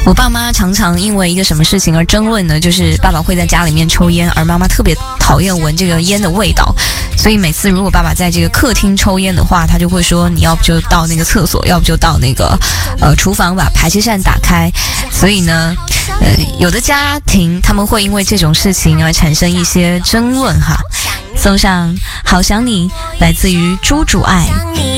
我爸妈常常因为一个什么事情而争论呢，就是爸爸会在家里面抽烟，而妈妈特别讨厌闻这个烟的味道，所以每次如果爸爸在这个客厅抽烟的话，他就会说你要不就到那个厕所，要不就到那个厨房把排气扇打开。所以呢有的家庭他们会因为这种事情而产生一些争论哈。送上好想你，来自于朱主爱。